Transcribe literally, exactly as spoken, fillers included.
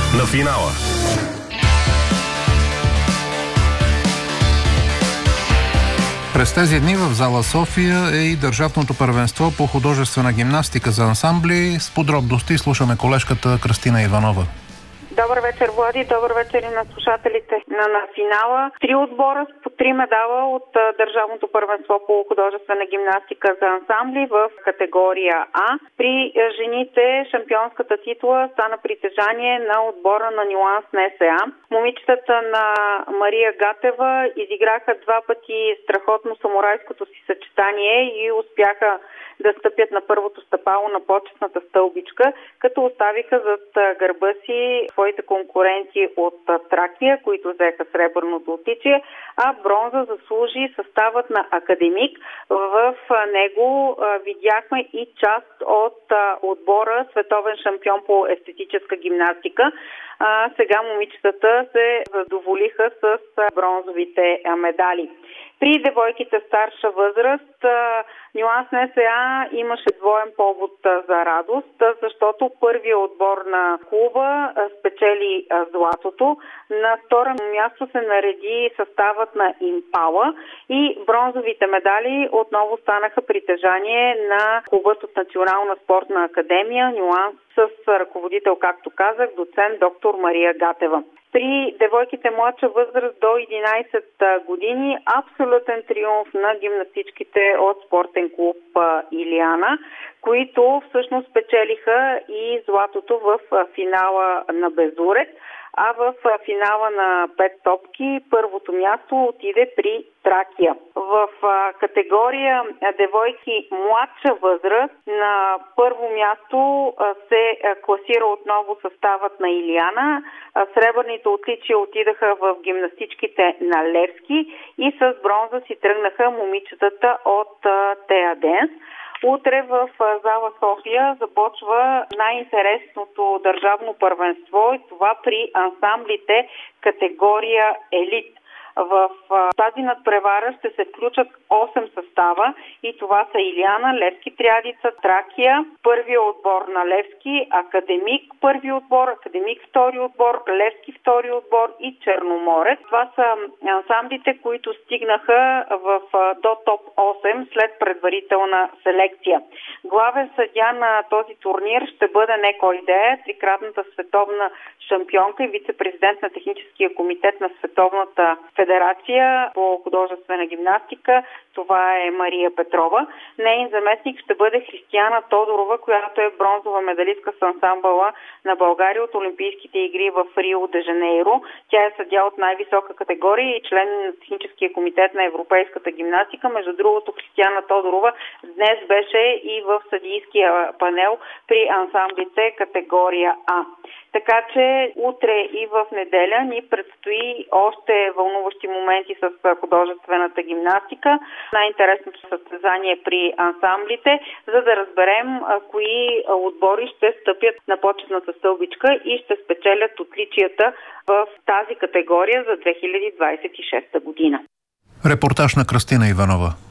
на финала. През тези дни в зала София е и Държавното първенство по художествена гимнастика за ансамбли. С подробности слушаме колежката Кръстина Иванова. Добър вечер, Влади. Добър вечер и на слушателите на, на финала. Три отбора с по три медала от а, Държавното първенство по художествена гимнастика за ансамбли в категория А. При а, жените шампионската титла стана притежание на отбора на Нюанс НСА. Момичетата на Мария Гатева изиграха два пъти страхотно самурайското си съчетание и успяха да стъпят на първото стъпало на почетната стълбичка, като оставиха зад гърба си своите конкуренти от Тракия, които взеха сребърното отличие, а бронза заслужи съставът на Академик. В него видяхме и част от отбора световен шампион по естетическа гимнастика. А сега момичетата се задоволиха с бронзовите медали. При девойките старша възраст Нюанс НСА имаше двоен повод за радост, защото първият отбор на клуба спечели златото. На второ място се нареди съставът на Импала и бронзовите медали отново станаха притежание на клубът от Национална спортна академия Нюанс с ръководител, както казах, доцент доктор Мария Гатева. При девойките младша възраст до единайсет години абсолютен триумф на гимнастичките от спортен клуб Илиана, които всъщност спечелиха и златото в финала на Безурек, а в финала на пет топки първото място отиде при Тракия. В категория девойки младша възраст на първо място се класира отново съставът на Илиана. Сребърните отличия отидаха в гимнастичките на Левски и с бронза си тръгнаха момичетата от Теа Денс. Утре в зала София започва най-интересното държавно първенство и това при ансамблите категория елит. В тази надпревара ще се включат осем състава и това са Илиана, Левски Триадица, Тракия, първият отбор на Левски, Академик първи отбор, Академик втори отбор, Левски втори отбор и Черноморец. Това са ансамблите, които стигнаха в, до топ осем след предварителна селекция. Главен съдия на този турнир ще бъде не кой да е, трикратната световна шампионка и вице-президент на техническия комитет на Световната федерация по художествена гимнастика. Това е Мария Петрова. Нейн заместник ще бъде Християна Тодорова, която е бронзова медалистка с ансамбъла на България от Олимпийските игри в Рио де Жанейро. Тя е съдия от най-висока категория и член на техническия комитет на европейската гимнастика. Между другото, Християна Тодорова днес беше и в съдийския панел при ансамблите категория А. Така че утре и в неделя ни предстои още вълнуващи моменти с художествената гимнастика. Най-интересното състезание при ансамблите, за да разберем кои отбори ще стъпят на почетната стълбичка и ще спечелят отличията в тази категория за две хиляди двадесет и шеста година. Репортаж на Кръстина Иванова.